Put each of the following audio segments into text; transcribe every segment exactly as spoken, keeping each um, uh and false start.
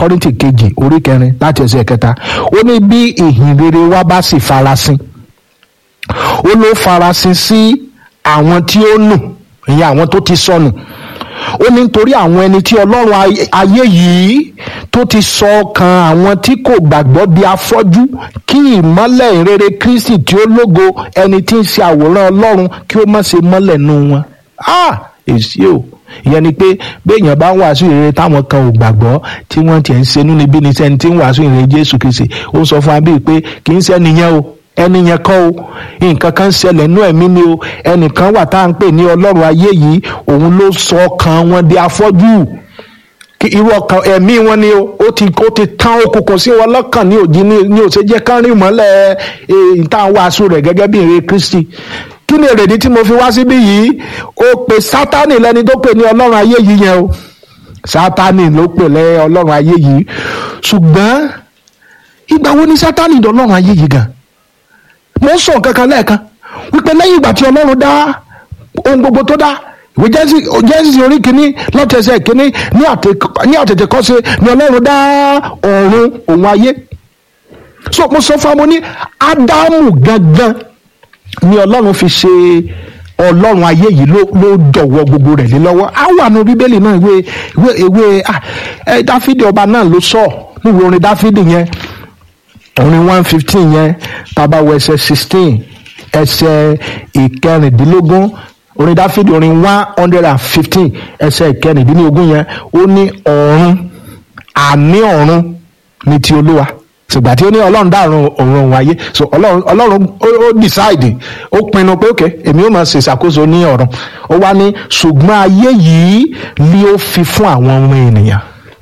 Kọ́ríńtì kejì orí kẹrin láti ẹsẹ̀ kẹta ó ní bí ìhìn rere wa bá sì farasin ó ló farasin sí àwọn tí ó nù ìyẹn àwọn tó ti sọnù ó ní nítorí àwọn ẹni tí ọlọ́run ayé yìí tó ti sọ ọkàn àwọn tí kò gbàgbọ́ di afọ́jú kí ìmọ́lẹ̀ ìrere Kristi tí ó lógo ẹni tí ń ṣe àwòrán ọlọ́run kí ó má ṣe mọ́lẹ̀ nù wọn. ah èsì o ìyẹn ni pé béèyàn bá ń wàásù ìrere táwọn kan ò gbàgbọ́ tí wọ́n tiẹ̀ ń ṣe inú níbí ni sẹ́ni tí ń wàásù ìrere Jésù Kristi ó ń sọ fún wa bíi pé kì í ṣẹ́ni yẹn o ẹni yẹn kọ́ o nǹkan kan ṣẹlẹ̀ nú ẹ̀mí ni o ẹnìkan wà tá à ń pè ní ọlọ́run ayé yìí òun ló sọ ọkàn wọn di afọ́jú irú ọkàn ẹ̀mí wọn ni o ó ti ó ti tán okùnkùn sí wọn lọ́kàn ní òjì ní òṣè jẹ́ kán rí mọ́lẹ̀ ìtàn wàásù rẹ̀ gẹ́gẹ́ bí ìrere Kristi kí ni èrèdí tí mo fi wá síbí yìí ó pe Sátánì lẹ́ni tó pè ní ọlọ́run ayé yìí yẹn o Sátánì ló pè lẹ́ ọlọ́run ayé yìí ṣùgbọ́n ìgbà wo ni Sátánì di ọlọ́run ayé yìí gan mo ń sọ nǹkan kan lẹ́ẹ̀kan wípé lẹ́yìn ìgbà tí ọlọ́run dá ohun gbogbo tó dá ìwé Jẹ́nésísì orí kìíní láti ẹsẹ̀ kìíní ní àtètèkọ́ṣe ni ọlọ́run dá ọ̀run òun ayé so mo sọ fún amọ ní Ádámù gangan ni ọlọ́run fi ṣe ọlọ́run ayé yìí ló ló jọ̀wọ́ gbogbo rẹ̀ lé lọ́wọ́ á wà nù bíbélì náà ìwé ìwé ìwé ẹ Dáfídì ọba náà ló sọ níwèé orin Dáfídì yẹn orin one fifteen yẹn tàbá wọ ẹsẹ̀ sixteen ẹsẹ̀ ìkẹrìndínlógún orin Dáfídì orin one hundred and fifteen ẹsẹ̀ ìkẹrìndínlógún yẹn ó ní ọ̀run àní ọ̀run ní ti Olúwa ṣùgbọ́n tí ó ní ọlọ́run dàrún ọ̀run òun ayé so ọlọ́run ọlọ́run ó decide ó pinnu pé ok èmi ó máa ṣe ìṣàkóso ní ọ̀run ó wá ní ṣùgbọ́n ayé yìí ni ó fi fún àwọn ọmọ ènìyàn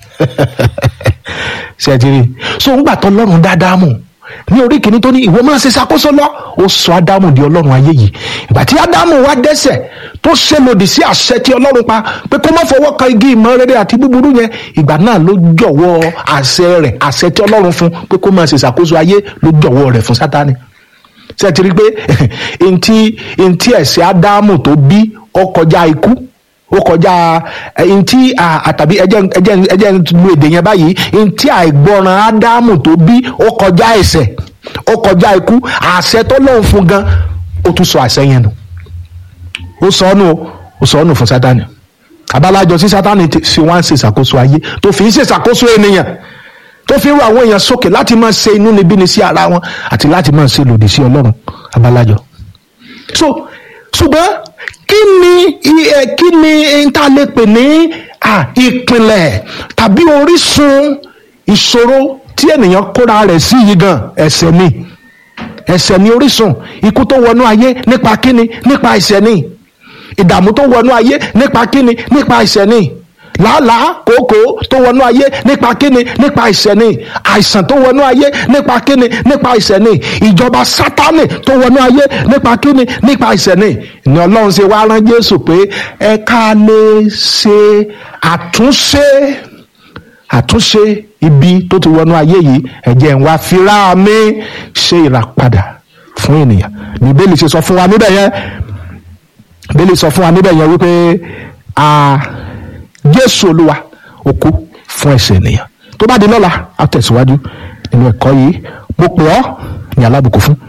ṣètìrì so ń gbà tó ọlọ́run dá Ádámù ní orí kìíní tó ní ìwọ máa ṣe ṣàkóso lọ ó sọ Ádámù di ọlọ́run ayé yìí ìgbà tí Ádámù wá dẹ́ṣẹ̀ tó ṣe lòdì sí àṣẹ tí ọlọ́run pa pé kó má fọwọ́ kan igi ìmọ̀ rere àti búburú yẹn ìgbà náà ló jọ̀wọ́ àṣẹ rẹ̀ àṣẹ tí ọlọ́run fún pé kó máa ṣe ṣàkóso ayé ló jọ̀wọ́ rẹ̀ fún Sátánì ṣètìrì pé ntí ntí ẹ̀ṣẹ̀ Ádámù tó bí ó kọjá ikú ó kọjá ntí àtàbí ẹjẹ ẹjẹ ẹjẹ lu èdè yẹn báyìí ntí àìgbọràn Ádámù tó bí ó kọjá ẹ̀ṣẹ̀ ó kọjá ikú àṣẹ tó lóun fún gan ó tún sọ àṣẹ yẹn nù ó sọ ọ́nù ó sọ ọ́nù fún Sátánì abalájọ sí Sátánì ṣe wá ń ṣe ìṣàkóso ayé tó fi ń ṣe ìṣàkóso ènìyàn tó fi ń ru àwọn èèyàn sókè láti máa ṣe inúnibíni sí ara wọn àti láti máa ṣe lòdì sí Ọlọ́run abalájọ so ṣùgbọ́n kí ni ẹ kí ni n ta lè pè ní ìpìlẹ̀ tàbí orísun ìṣòro tí ènìyàn kóra rẹ̀ sí yìí gan ẹ̀ṣẹ̀ ni ẹ̀ṣẹ̀ ni orísun ikú tó wọnú ayé nípa kíni nípa ẹ̀ṣẹ̀ ni ìdààmú tó wọnú ayé nípa kíni nípa ẹ̀ṣẹ̀ ni làálàá kòókò tó wọnú ayé nípa kíni nípa ẹ̀ṣẹ̀ ni àìsàn tó wọnú ayé nípa kíni nípa ẹ̀ṣẹ̀ ni ìjọba Sátánì tó wọnú ayé nípa kíni nípa ẹ̀ṣẹ̀ ni ni Ọlọ́run ṣe wá rán Jésù pé ẹ ká lè ṣe àtúnṣe àtúnṣe ibi tó ti wọnú ayé yìí ẹ jẹ́ n wá fira mi ṣe ìràpadà fún ènìyàn ní Bíbélì ṣe sọ fún wa níbẹ̀ yẹn Bíbélì sọ fún wa níbẹ̀ yẹn wípé a Jésù Olúwa ó kú fún ẹ̀ṣẹ̀ ènìyàn tó bá di lọ́la á tẹ̀síwájú nínú ẹ̀kọ́ yìí mo pè ọ́ ní alábùkún fún.